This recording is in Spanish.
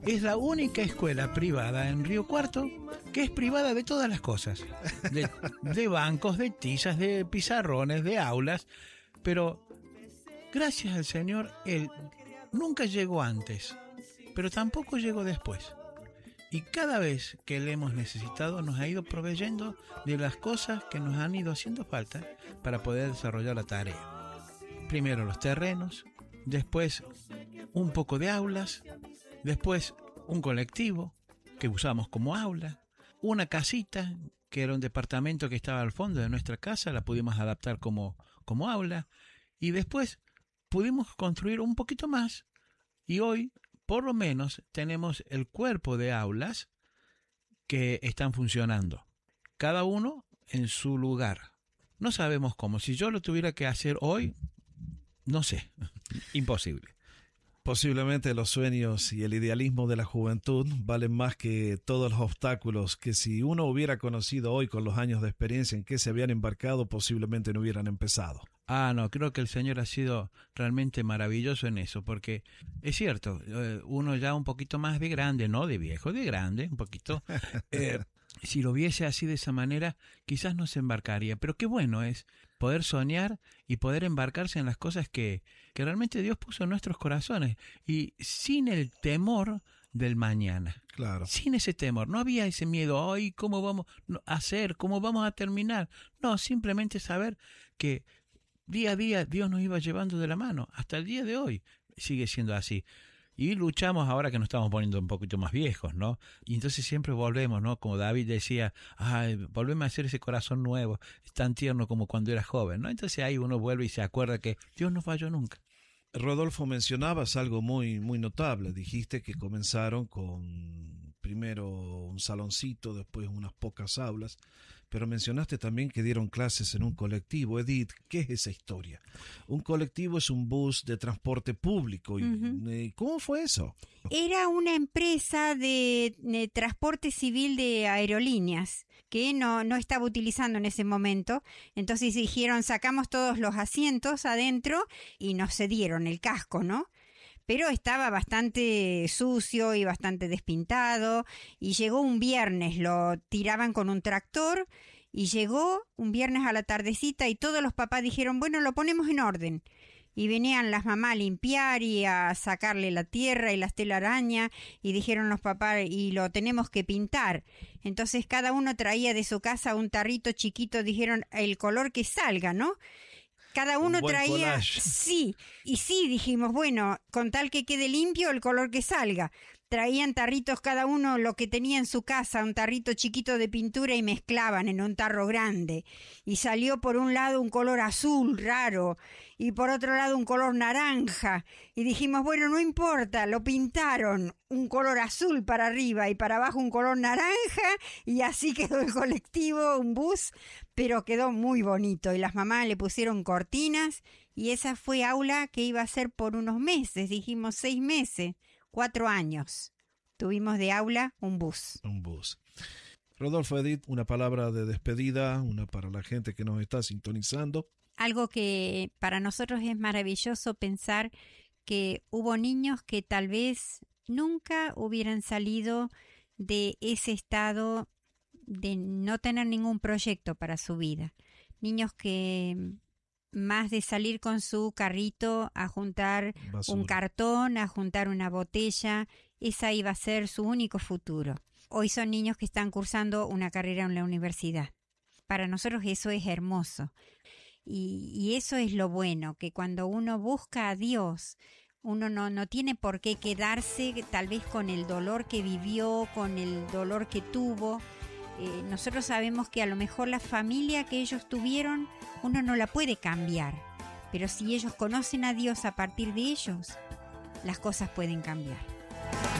es la única escuela privada en Río Cuarto que es privada de todas las cosas. De bancos, de tizas, de pizarrones, de aulas. Pero gracias al Señor, Él nunca llegó antes, pero tampoco llegó después. Y cada vez que le hemos necesitado, nos ha ido proveyendo de las cosas que nos han ido haciendo falta para poder desarrollar la tarea. Primero los terrenos, después un poco de aulas, después un colectivo que usamos como aula, una casita que era un departamento que estaba al fondo de nuestra casa, la pudimos adaptar como aula, y después pudimos construir un poquito más, y hoy por lo menos tenemos el cuerpo de aulas que están funcionando, cada uno en su lugar. No sabemos cómo. Si yo lo tuviera que hacer hoy, no sé, imposible. Posiblemente los sueños y el idealismo de la juventud valen más que todos los obstáculos que si uno hubiera conocido hoy con los años de experiencia en que se habían embarcado, posiblemente no hubieran empezado. No, creo que el Señor ha sido realmente maravilloso en eso, porque es cierto, uno ya un poquito más de grande, no de viejo, de grande, un poquito, si lo viese así de esa manera, quizás no se embarcaría, pero qué bueno es poder soñar y poder embarcarse en las cosas que realmente Dios puso en nuestros corazones, y sin el temor del mañana. Claro. Sin ese temor, no había ese miedo, ay, ¿cómo vamos a hacer? ¿Cómo vamos a terminar? No, simplemente saber que día a día Dios nos iba llevando de la mano, hasta el día de hoy sigue siendo así. Y luchamos ahora que nos estamos poniendo un poquito más viejos, ¿no? Y entonces siempre volvemos, ¿no? Como David decía, volvemos a hacer ese corazón nuevo, es tan tierno como cuando era joven, ¿no? Entonces ahí uno vuelve y se acuerda que Dios no falló nunca. Rodolfo, mencionabas algo muy notable. Dijiste que comenzaron con primero un saloncito, después unas pocas aulas, pero mencionaste también que dieron clases en un colectivo. Edith, ¿qué es esa historia? Un colectivo es un bus de transporte público. ¿Y cómo fue eso? Era una empresa de transporte civil de aerolíneas que no estaba utilizando en ese momento. Entonces dijeron, sacamos todos los asientos adentro y nos cedieron el casco, ¿no? Pero estaba bastante sucio y bastante despintado, y llegó un viernes, lo tiraban con un tractor, y llegó un viernes a la tardecita y todos los papás dijeron, bueno, lo ponemos en orden. Y venían las mamás a limpiar y a sacarle la tierra y las telarañas, y dijeron los papás, y lo tenemos que pintar. Entonces cada uno traía de su casa un tarrito chiquito, dijeron, el color que salga, ¿no? Cada uno traía, collage. Sí, y sí, dijimos, bueno, con tal que quede limpio, el color que salga. Traían tarritos cada uno lo que tenía en su casa, un tarrito chiquito de pintura, y mezclaban en un tarro grande. Y salió por un lado un color azul raro y por otro lado un color naranja. Y dijimos, bueno, no importa, lo pintaron un color azul para arriba y para abajo un color naranja, y así quedó el colectivo, un bus, pero quedó muy bonito. Y las mamás le pusieron cortinas, y esa fue aula que iba a ser por unos meses, dijimos 6 meses. 4 años tuvimos de aula un bus. Un bus. Rodolfo, Edith, una palabra de despedida, una para la gente que nos está sintonizando. Algo que para nosotros es maravilloso pensar que hubo niños que tal vez nunca hubieran salido de ese estado de no tener ningún proyecto para su vida. Niños que más de salir con su carrito a juntar basura, un cartón, a juntar una botella, esa iba a ser su único futuro. Hoy son niños que están cursando una carrera en la universidad. Para nosotros eso es hermoso. Y eso es lo bueno, que cuando uno busca a Dios, uno no tiene por qué quedarse tal vez con el dolor que vivió, con el dolor que tuvo. Nosotros sabemos que a lo mejor la familia que ellos tuvieron, uno no la puede cambiar, pero si ellos conocen a Dios a partir de ellos, las cosas pueden cambiar.